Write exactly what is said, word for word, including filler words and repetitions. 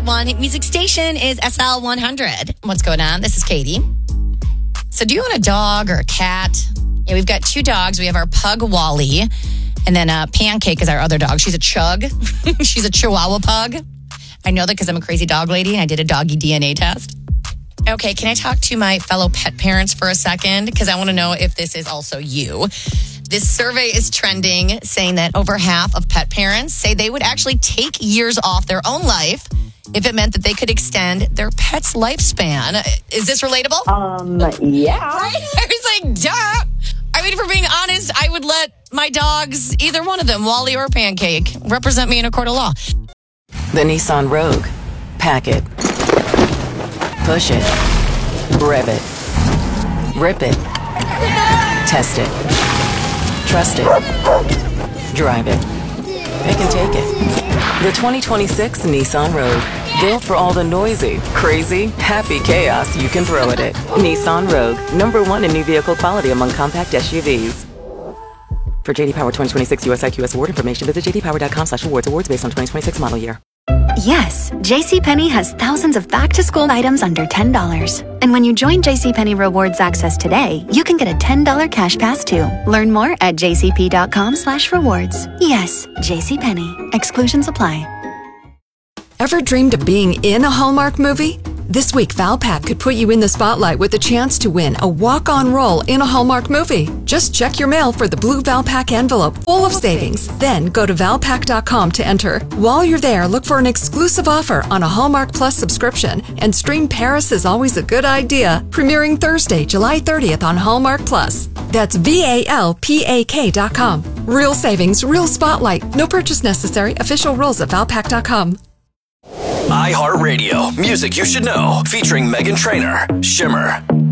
one music station is S L one hundred. What's going on? This is Katie. So do you own a dog or a cat? Yeah, we've got two dogs. We have our pug, Wally, and then uh, Pancake is our other dog. She's a chug. She's a Chihuahua pug. I know that because I'm a crazy dog lady and I did a doggy D N A test. Okay, can I talk to my fellow pet parents for a second? Because I want to know if this is also you. This survey is trending, saying that over half of pet parents say they would actually take years off their own life if it meant that they could extend their pet's lifespan. Is this relatable? Um, yeah. Right? I was like, duh. I mean, for being honest, I would let my dogs, either one of them, Wally or Pancake, represent me in a court of law. The Nissan Rogue. Pack it. Push it. Rev it. Rip it. Test it. Trust it. Drive it. Pick and take it. The twenty twenty-six Nissan Rogue. Built for all the noisy, crazy, happy chaos you can throw at it. Nissan Rogue. Number one in new vehicle quality among compact S U Vs. For J D Power twenty twenty-six U S I Q S award information, visit j d power dot com slash awards. Awards based on twenty twenty-six model year. Yes, JCPenney has thousands of back-to-school items under ten dollars. And when you join JCPenney Rewards Access today, you can get a ten dollars cash pass too. Learn more at j c p dot com slash rewards. Yes, JCPenney. Exclusions apply. Ever dreamed of being in a Hallmark movie? This week, Valpak could put you in the spotlight with a chance to win a walk-on role in a Hallmark movie. Just check your mail for the blue Valpak envelope full of savings. Then go to valpak dot com to enter. While you're there, look for an exclusive offer on a Hallmark Plus subscription and stream Paris is Always a Good Idea, premiering Thursday, July thirtieth on Hallmark Plus. That's V A L P A K dot com. Real savings, real spotlight. No purchase necessary. Official rules at valpak dot com. iHeartRadio, music you should know, featuring Meghan Trainor, Shimmer.